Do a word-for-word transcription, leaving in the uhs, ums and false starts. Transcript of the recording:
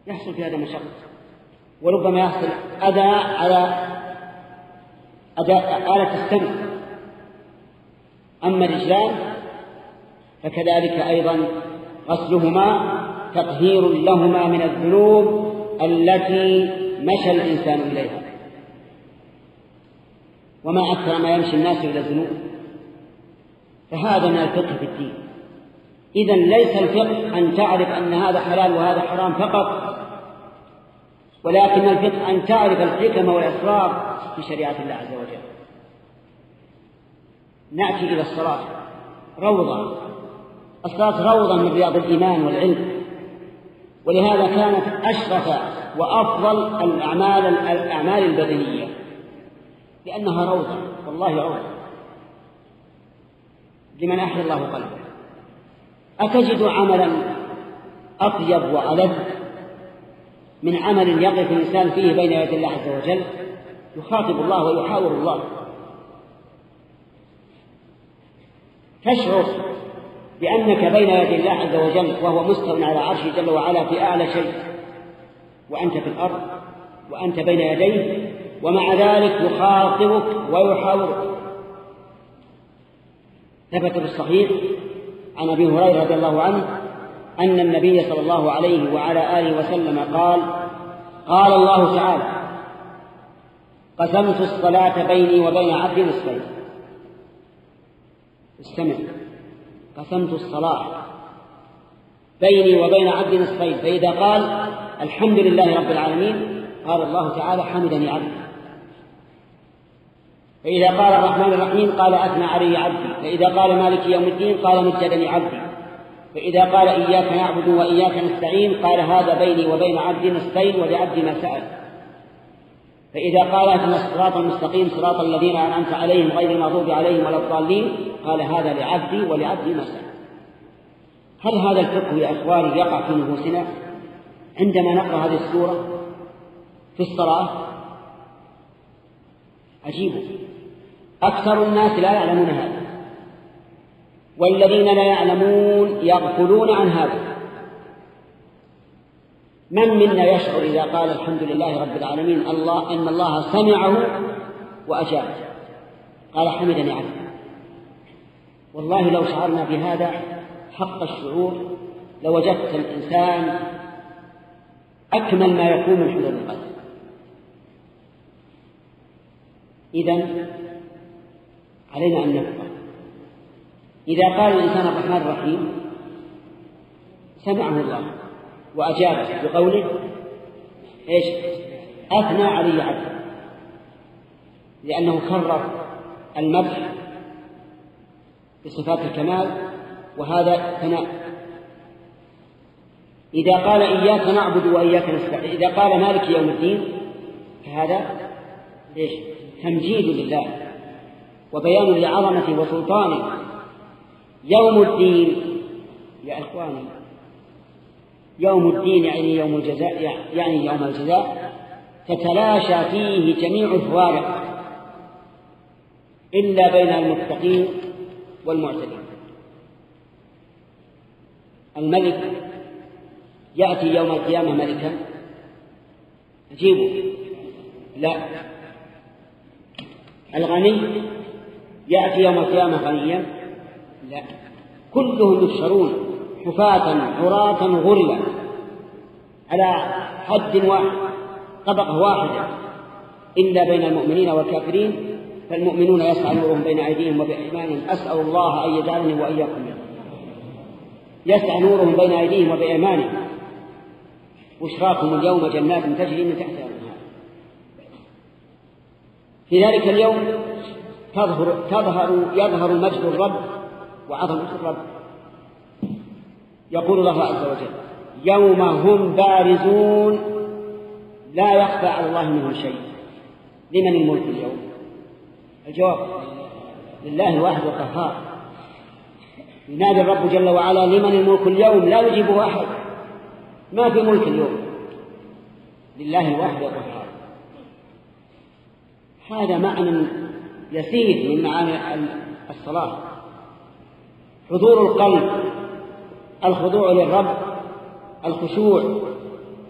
يحصل في هذا مشقة، وربما يحصل أذى على أداء آلة السمع. أما الرجلان فكذلك أيضا غسلهما تطهير لهما من الذنوب التي مشى الإنسان إليها. وما أكثر ما يمشي الناس إلى الذنوب، فهذا من الفقه في الدين. إذن ليس الفقه أن تعرف أن هذا حلال وهذا حرام فقط، ولكن الفقه أن تعرف الحكم والأسرار في شريعة الله عز وجل. نأتي إلى الصلاة، روضة. الصلاة روضة من رياض الإيمان والعلم، ولهذا كانت أشرف وأفضل الأعمال الأعمال البدنية، لأنها روضة، والله روضة لمن أحيا الله قلبه. أتجد عملا أطيب وألذ من عمل يقف الإنسان فيه بين يدي الله عز وجل يخاطب الله ويحاور الله؟ تشعر بأنك بين يدي الله عز وجل وهو مستوٍ على عرشه جل وعلا في أعلى شيء، وأنت في الأرض وأنت بين يديه، ومع ذلك يخاطبك ويحاورك. ثبت في الصحيح عن أبي هريرة رضي الله عنه أن النبي صلى الله عليه وعلى آله وسلم قال: قال الله تعالى: قسمت الصلاة بيني وبين عبدي نصفين. استمع، قسمت الصلاة بيني وبين عبدي نصفين، فإذا قال الحمد لله رب العالمين قال الله تعالى: حمدني عبدي. فإذا قال الرحمن الرحيم قال: أثنى علي عبدي. فإذا قال مالك يوم الدين قال: مجدني عبدي. فإذا قال إياك نعبد وإياك نستعين قال: هذا بيني وبين عبدي نصفين ولعبدي ما سأل. فإذا قال: اهدنا الصراط المستقيم صراط الذين أنعمت عليهم غير المغضوب عليهم ولا الضالين قال: هذا لعبدي ولعبدي ما سأل. هل هذا الفقه يا إخواني يقع في نفوسنا عندما نقرأ هذه السورة في الصلاة؟ عجيب، أكثر الناس لا يعلمون هذا، والذين لا يعلمون يغفلون عن هذا. من منا يشعر إذا قال الحمد لله رب العالمين الله أن الله سمعه وأجابه؟ قال: حمدني عبدي. والله لو شعرنا بهذا حق الشعور لوجدت الإنسان أكمل ما يكون من حضور القلب. إذن علينا أن نفقه. إذا قال الإنسان الرحمن الرحيم سمعه الله وأجابه بقوله إيش؟ أثنى علي عبدي، لأنه كرر المدح بصفات الكمال، وهذا ثناء. إذا قال إياك نعبد وإياك نستعين، إذا قال مالك يوم الدين فهذا إيش؟ تمجيد لله وبيان لعظمته وسلطانه. يوم الدين يا إخواني، يوم الدين يعني يوم الجزاء، يعني يوم الجزاء تتلاشى فيه جميع الفوارق إلا بين المتقين والمعتدين. الملك يأتي يوم القيامة ملكا أجيبه؟ لا. الغني يأتي يوم القيامة غنيا؟ لا. كلهم يحشرون حفاة عراة غرلا على حد واحد، طبقة واحدة، إلا بين المؤمنين والكافرين. فالمؤمنون يسعى نورهم بين أيديهم وبأيمانهم، أسأل الله أن يجعلني وإياكم يسعى نورهم بين أيديهم وبأيمانهم. بشراكم اليوم جنات تجري من تحتها الأنهار. في ذلك اليوم تظهر, تظهر يظهر مجد الرب وعظمة الرب. يقول الله عز وجل: يوم هم بارزون لا يخفى على الله منهم شيء. لمن الملك اليوم؟ الجواب: لله الواحد القهار. ينادي الرب جل وعلا: لمن الملك اليوم؟ لا يجيبه أحد، ما في ملك اليوم، لله الواحد القهار. هذا معنى يسير من معاني الصلاة: حضور القلب، الخضوع للرب، الخشوع،